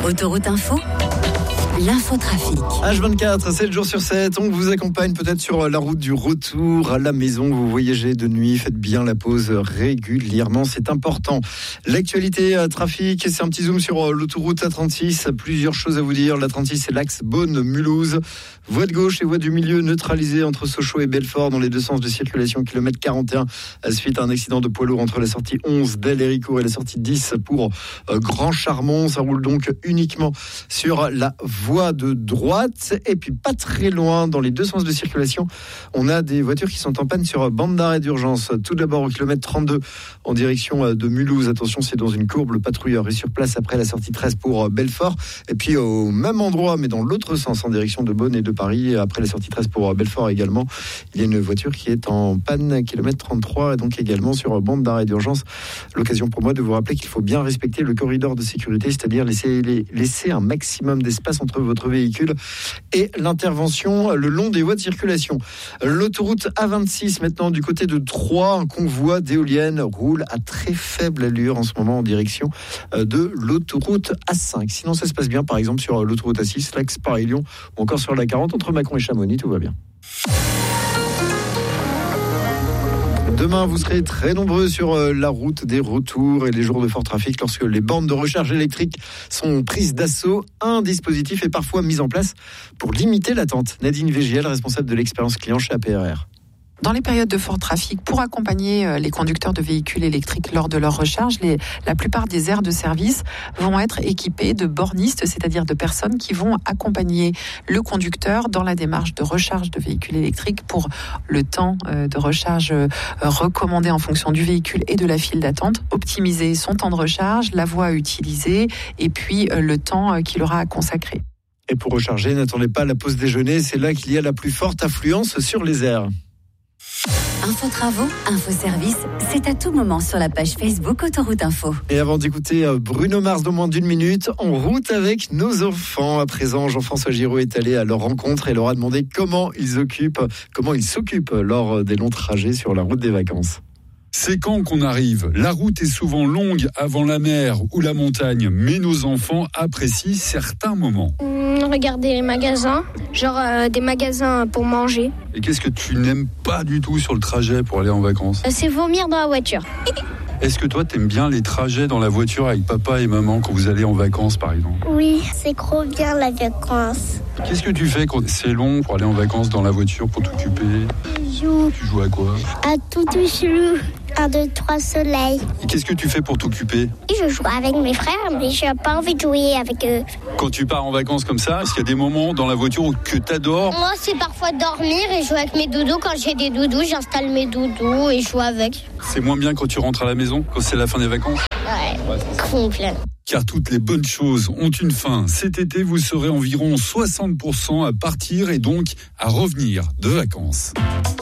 Autoroute Info, l'infotrafic. H24, 7 jours sur 7, on vous accompagne peut-être sur la route du retour à la maison. Vous voyagez de nuit, faites bien la pause régulièrement, c'est important. L'actualité trafic, c'est un petit zoom sur l'autoroute A36. Plusieurs choses à vous dire. L'A36, c'est l'axe Beaune-Mulhouse. Voie de gauche et voie du milieu neutralisée entre Sochaux et Belfort dans les deux sens de circulation, kilomètre 41, suite à un accident de poids lourd entre la sortie 11 d'El-Héricourt et la sortie 10 pour Grand Charmont. Ça roule donc uniquement sur la voie de droite. Et puis pas très loin, dans les deux sens de circulation, on a des voitures qui sont en panne sur bande d'arrêt d'urgence. Tout d'abord au kilomètre 32 en direction de Mulhouse. Attention, c'est dans une courbe. Le patrouilleur est sur place après la sortie 13 pour Belfort. Et puis au même endroit, mais dans l'autre sens, en direction de Beaune et de Paris, après la sortie 13 pour Belfort également, il y a une voiture qui est en panne, kilomètre 33, et donc également sur bande d'arrêt d'urgence. L'occasion pour moi de vous rappeler qu'il faut bien respecter le corridor de sécurité, c'est-à-dire laisser un maximum d'espace entre votre véhicule et l'intervention le long des voies de circulation. L'autoroute A26 maintenant du côté de Troyes, un convoi d'éoliennes roule à très faible allure en ce moment en direction de l'autoroute A5. Sinon ça se passe bien par exemple sur l'autoroute A6, l'axe Paris-Lyon ou encore sur la 40 entre Mâcon et Chamonix, tout va bien. Demain, vous serez très nombreux sur la route des retours et les jours de fort trafic lorsque les bornes de recharge électrique sont prises d'assaut. Un dispositif est parfois mis en place pour limiter l'attente. Nadine Végiel, responsable de l'expérience client chez APRR. Dans les périodes de fort trafic, pour accompagner les conducteurs de véhicules électriques lors de leur recharge, la plupart des aires de service vont être équipées de bornistes, c'est-à-dire de personnes qui vont accompagner le conducteur dans la démarche de recharge de véhicules électriques pour le temps de recharge recommandé en fonction du véhicule et de la file d'attente, optimiser son temps de recharge, la voie à utiliser et puis le temps qu'il aura à consacrer. Et pour recharger, n'attendez pas la pause déjeuner, c'est là qu'il y a la plus forte affluence sur les aires. Info travaux, info service, c'est à tout moment sur la page Facebook Autoroute Info. Et avant d'écouter Bruno Mars dans moins d'une minute, en route avec nos enfants. À présent, Jean-François Giraud est allé à leur rencontre et leur a demandé comment ils s'occupent lors des longs trajets sur la route des vacances. C'est quand qu'on arrive. La route est souvent longue avant la mer ou la montagne, mais nos enfants apprécient certains moments. Regarder les magasins, des magasins pour manger. Et qu'est-ce que tu n'aimes pas du tout sur le trajet pour aller en vacances ? C'est vomir dans la voiture. Est-ce que toi, t'aimes bien les trajets dans la voiture avec papa et maman quand vous allez en vacances, par exemple ? Oui, c'est trop bien la vacances. Qu'est-ce que tu fais quand c'est long pour aller en vacances dans la voiture pour t'occuper ? Je joue Tu joues à quoi ? à Toutou Chelou, 1, 2, 3 soleil. Et qu'est-ce que tu fais pour t'occuper ? Et je joue avec mes frères, mais je n'ai pas envie de jouer avec eux. Quand tu pars en vacances comme ça, est-ce qu'il y a des moments dans la voiture que t'adores ? Moi, c'est parfois dormir et jouer avec mes doudous. Quand j'ai des doudous, j'installe mes doudous et je joue avec. C'est moins bien quand tu rentres à la maison, quand c'est la fin des vacances ? Ouais, complet. Car toutes les bonnes choses ont une fin. Cet été, vous serez environ 60% à partir et donc à revenir de vacances.